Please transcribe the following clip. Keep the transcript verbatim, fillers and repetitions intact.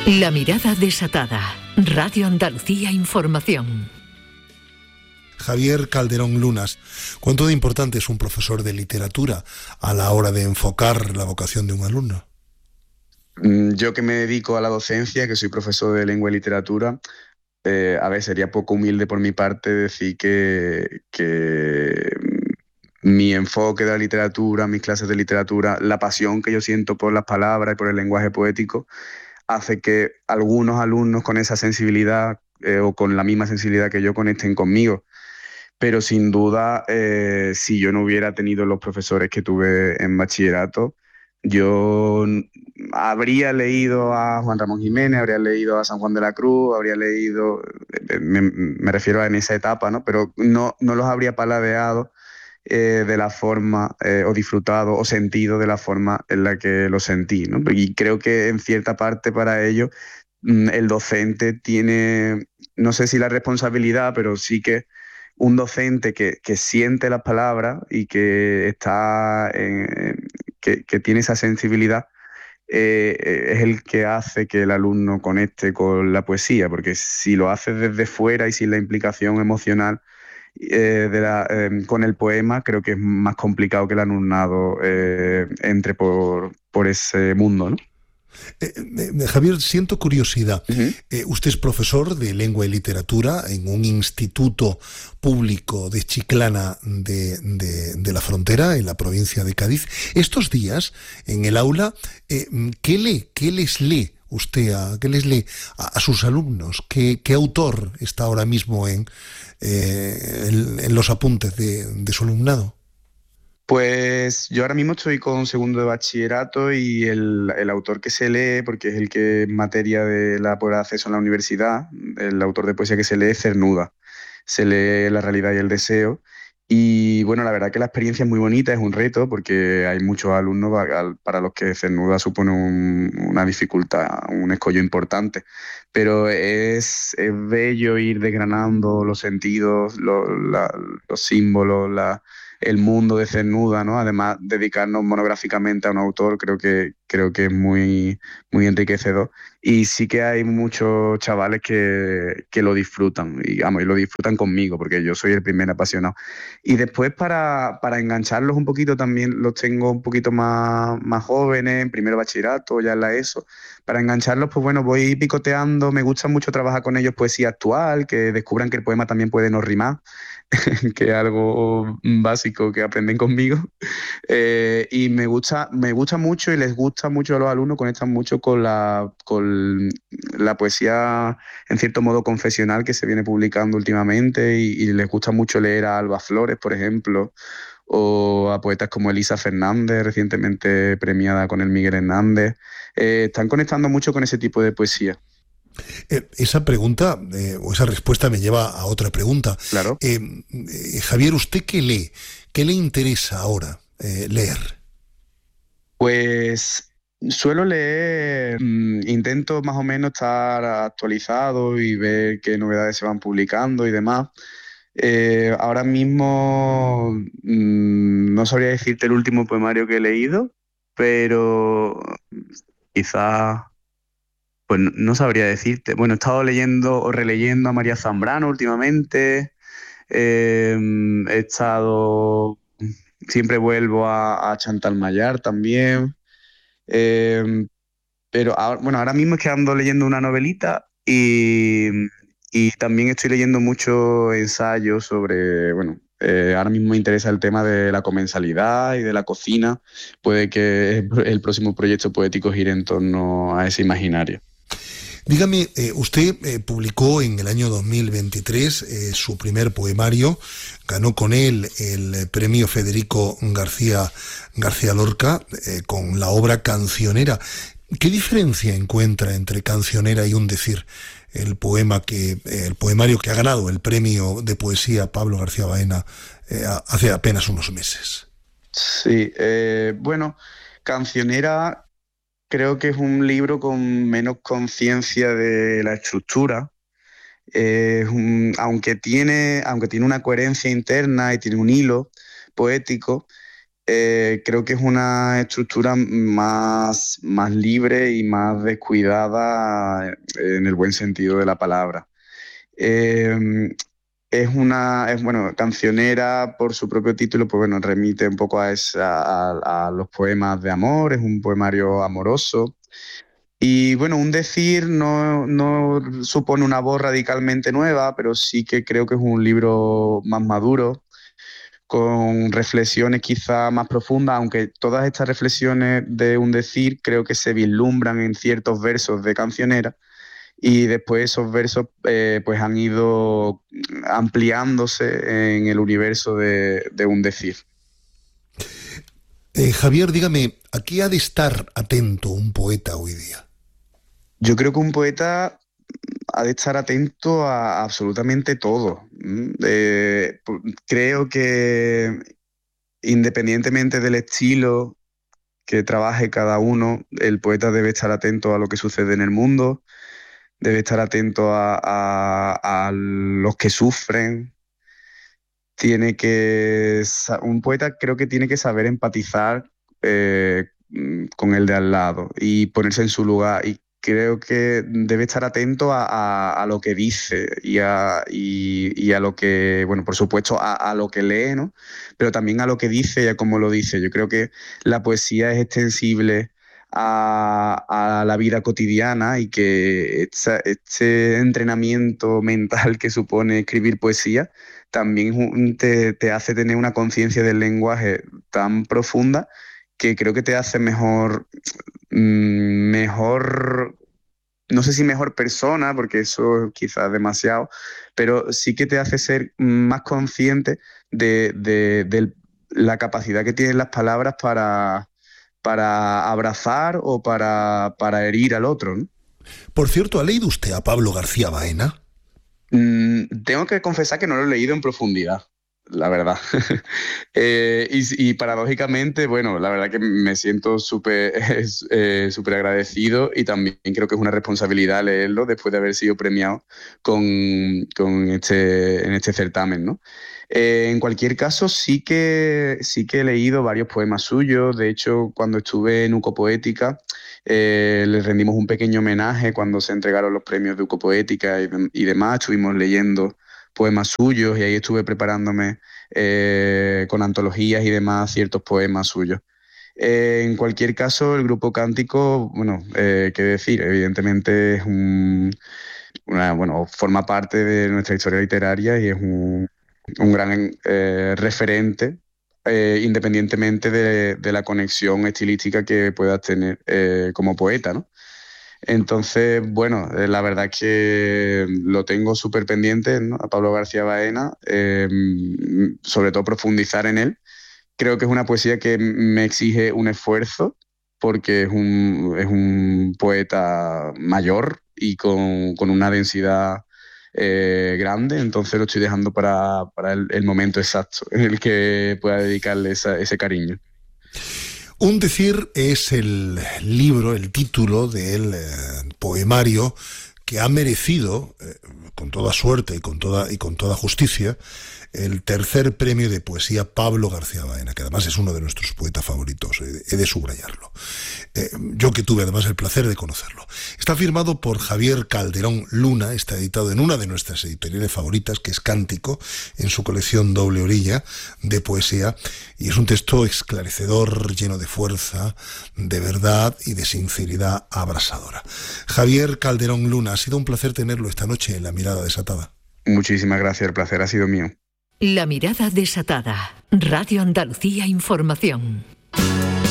La mirada desatada. Radio Andalucía Información. Javier Calderón Lunas, ¿cuánto de importante es un profesor de literatura a la hora de enfocar la vocación de un alumno? Yo que me dedico a la docencia, que soy profesor de lengua y literatura, eh, a ver, sería poco humilde por mi parte decir que, que mi enfoque de la literatura, mis clases de literatura, la pasión que yo siento por las palabras y por el lenguaje poético, hace que algunos alumnos con esa sensibilidad eh, o con la misma sensibilidad que yo conecten conmigo. Pero sin duda, eh, si yo no hubiera tenido los profesores que tuve en bachillerato, yo habría leído a Juan Ramón Jiménez, habría leído a San Juan de la Cruz, habría leído, me, me refiero a en esa etapa, ¿no? Pero no, no los habría paladeado eh, de la forma, eh, o disfrutado o sentido de la forma en la que lo sentí, ¿no? Y creo que en cierta parte para ello el docente tiene, no sé si la responsabilidad, pero sí que un docente que, que siente las palabras y que está en, que, que tiene esa sensibilidad, eh, es el que hace que el alumno conecte con la poesía, porque si lo hace desde fuera y sin la implicación emocional eh, de la, eh, con el poema, creo que es más complicado que el alumnado eh, entre por, por ese mundo, ¿no? Eh, eh, Javier, siento curiosidad. Uh-huh. Eh, usted es profesor de lengua y literatura en un instituto público de Chiclana de, de, de la Frontera, en la provincia de Cádiz. Estos días, en el aula, eh, ¿qué lee? ¿Qué les lee usted a, qué les lee a, a sus alumnos? ¿Qué, qué autor está ahora mismo en, eh, en, en los apuntes de, de su alumnado? Pues yo ahora mismo estoy con segundo de bachillerato y el, el autor que se lee, porque es el que en materia de la prueba de acceso en la universidad, el autor de poesía que se lee es Cernuda. Se lee La realidad y el deseo. Y bueno, la verdad que la experiencia es muy bonita, es un reto, porque hay muchos alumnos para los que Cernuda supone un, una dificultad, un escollo importante. Pero es, es bello ir desgranando los sentidos, los, la, los símbolos, la... el mundo de Cernuda, ¿no? Además, dedicarnos monográficamente a un autor creo que, creo que es muy, muy enriquecedor. Y sí que hay muchos chavales que, que lo disfrutan, y, vamos, y lo disfrutan conmigo, porque yo soy el primer apasionado. Y después para, para engancharlos un poquito también los tengo un poquito más, más jóvenes, en primero bachillerato, ya en la ESO. Para engancharlos, pues bueno, voy picoteando, me gusta mucho trabajar con ellos poesía actual, que descubran que el poema también puede no rimar, que es algo básico que aprenden conmigo. Eh, y me gusta, me gusta mucho y les gusta mucho a los alumnos, conectan mucho con la, con la poesía, en cierto modo, confesional que se viene publicando últimamente y, y les gusta mucho leer a Alba Flores, por ejemplo, o a poetas como Elisa Fernández, recientemente premiada con el Miguel Hernández. Eh, están conectando mucho con ese tipo de poesía. Eh, esa pregunta eh, o esa respuesta me lleva a otra pregunta. Claro. Eh, eh, Javier, ¿usted qué lee? ¿Qué le interesa ahora eh, leer? Pues suelo leer, mmm, intento más o menos estar actualizado y ver qué novedades se van publicando y demás. Eh, ahora mismo mmm, no sabría decirte el último poemario que he leído, pero quizás... Pues no sabría decirte. Bueno, he estado leyendo o releyendo a María Zambrano últimamente. Eh, he estado... Siempre vuelvo a, a Chantal Mayar también. Eh, pero ahora, bueno, ahora mismo es que ando leyendo una novelita y, y también estoy leyendo mucho ensayos sobre... Bueno, eh, ahora mismo me interesa el tema de la comensalidad y de la cocina. Puede que el próximo proyecto poético gire en torno a ese imaginario. Dígame, eh, usted eh, publicó en el año dos mil veintitrés eh, su primer poemario, ganó con él el premio Federico García, García Lorca eh, con la obra Cancionera. ¿Qué diferencia encuentra entre Cancionera y Un decir, el poema que, eh, el poemario que ha ganado el premio de poesía Pablo García Baena eh, hace apenas unos meses? Sí, eh, bueno, Cancionera... Creo que es un libro con menos conciencia de la estructura. Eh, es un, aunque tiene, aunque tiene una coherencia interna y tiene un hilo poético, eh, creo que es una estructura más, más libre y más descuidada en el buen sentido de la palabra. Eh, es una, es, bueno, cancionera por su propio título, pues bueno, remite un poco a, esa, a, a los poemas de amor, es un poemario amoroso. Y bueno, un decir no, no supone una voz radicalmente nueva, pero sí que creo que es un libro más maduro, con reflexiones quizá más profundas, aunque todas estas reflexiones de un decir creo que se vislumbran en ciertos versos de cancionera, y después esos versos eh, pues han ido ampliándose en el universo de, de un decir. Eh, Javier, dígame, ¿a qué ha de estar atento un poeta hoy día? Yo creo que un poeta ha de estar atento a absolutamente todo. Eh, creo que independientemente del estilo que trabaje cada uno, el poeta debe estar atento a lo que sucede en el mundo, debe estar atento a, a, a los que sufren. Tiene que, un poeta creo que tiene que saber empatizar eh, con el de al lado y ponerse en su lugar. Y creo que debe estar atento a, a, a lo que dice y a, y, y a lo que, bueno, por supuesto, a, a lo que lee, ¿no? Pero también a lo que dice y a cómo lo dice. Yo creo que la poesía es extensible a, a la vida cotidiana, y que esta, este entrenamiento mental que supone escribir poesía también te, te hace tener una conciencia del lenguaje tan profunda que creo que te hace mejor, mejor, no sé si mejor persona, porque eso quizás es demasiado, pero sí que te hace ser más consciente de, de, de la capacidad que tienen las palabras para, para abrazar o para, para herir al otro, ¿no? Por cierto, ¿ha leído usted a Pablo García Baena? Mm, tengo que confesar que no lo he leído en profundidad, la verdad. eh, y, y paradójicamente, bueno, la verdad que me siento súper eh, súper agradecido, y también creo que es una responsabilidad leerlo después de haber sido premiado con, con este, en este certamen, ¿no? Eh, en cualquier caso, sí que, sí que he leído varios poemas suyos. De hecho, cuando estuve en Ucopoética, eh, les rendimos un pequeño homenaje cuando se entregaron los premios de Ucopoética y, y demás. Estuvimos leyendo poemas suyos y ahí estuve preparándome eh, con antologías y demás ciertos poemas suyos. Eh, en cualquier caso, el grupo Cántico, bueno, eh, qué decir, evidentemente es un, una, bueno, forma parte de nuestra historia literaria y es un, un gran eh, referente, eh, independientemente de, de la conexión estilística que puedas tener eh, como poeta, ¿no? Entonces, bueno, eh, la verdad es que lo tengo súper pendiente, ¿no?, a Pablo García Baena, eh, sobre todo profundizar en él. Creo que es una poesía que me exige un esfuerzo, porque es un, es un poeta mayor y con, con una densidad eh, grande, entonces lo estoy dejando para, para el, el momento exacto en el que pueda dedicarle esa, ese cariño. Un decir es el libro, el título del eh, poemario que ha merecido, eh, con toda suerte y con toda, y con toda justicia, el tercer premio de poesía Pablo García Baena, que además es uno de nuestros poetas favoritos, he de subrayarlo. Eh, yo que tuve además el placer de conocerlo. Está firmado por Javier Calderón Luna, está editado en una de nuestras editoriales favoritas, que es Cántico, en su colección Doble Orilla de poesía, y es un texto esclarecedor, lleno de fuerza, de verdad y de sinceridad abrasadora. Javier Calderón Luna, ha sido un placer tenerlo esta noche en La Mirada Desatada. Muchísimas gracias, el placer ha sido mío. La Mirada Desatada. Radio Andalucía Información.